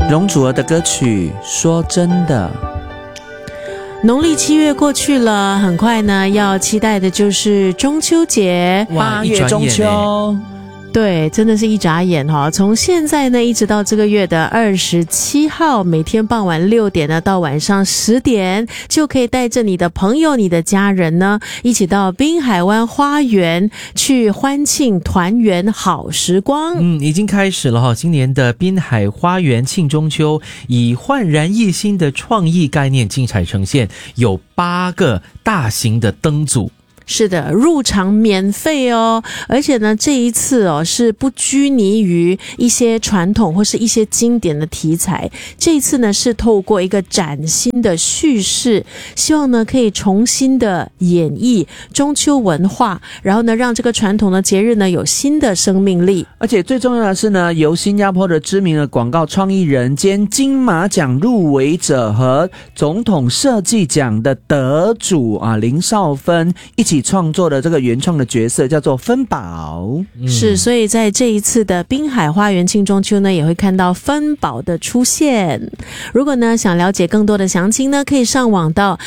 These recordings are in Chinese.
容祖儿的歌曲《说真的》。 农历7月过去了，很快呢，要期待的就是中秋节。 8月中秋。 对，真的是一眨眼哈！从现在呢，一直到这个月的27号，每天傍晚6点呢，到晚上10点，就可以带着你的朋友、你的家人呢，一起到滨海湾花园去欢庆团圆好时光。 已经开始了哈！今年的滨海花园庆中秋，以焕然一新的创意概念精彩呈现，有8个大型的灯组。 是的，入场免费哦，而且呢，这一次是不拘泥于一些传统或是一些经典的题材，这一次呢是透过一个崭新的叙事，希望呢可以重新的演绎中秋文化，然后呢让这个传统的节日呢有新的生命力。 而且最重要的是呢，由新加坡的知名的广告创意人兼金马奖入围者和总统设计奖的得主林少芬一起创作的这个原创的角色叫做芬宝。 是，所以在这一次的滨海花园庆中秋呢，也会看到芬宝的出现。如果呢想了解更多的详情呢，可以上网到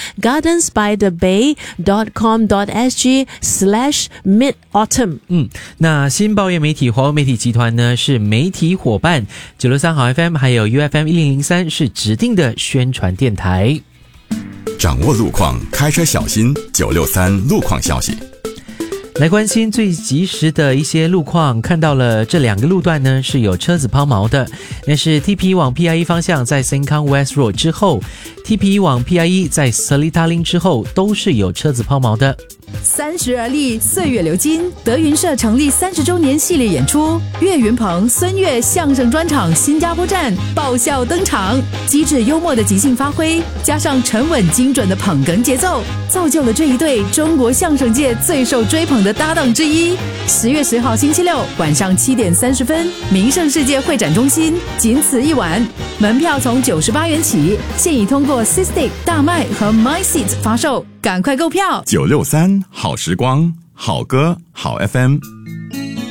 gardensbythebay.com.sg/midautumn。 那新报业媒体华为媒体集团呢是媒体伙伴，963好 FM 还有 UFM1003 是指定的宣传电台。 掌握路况，开车小心。963路况消息， 来关心最及时的一些路况。看到了这2个路段呢是有车子抛锚的，那是 TP 往 PIE 方向在 Sengkang West Road 之后， TP 往 PIE 在 Seletar Link 之后都是有车子抛锚的。 30而立，岁月流金。德云社成立30周年系列演出，岳云鹏、孙越相声专场新加坡站爆笑登场，机智幽默的即兴发挥，加上沉稳精准的捧哏节奏，造就了这一对中国相声界最受追捧的搭档之一。10月10号星期六晚上7点30分，名盛世界会展中心，仅此一晚，门票从98元起，现已通过 Cystic、大麦和 MySeat 发售，赶快购票。 963好时光，好歌好 FM。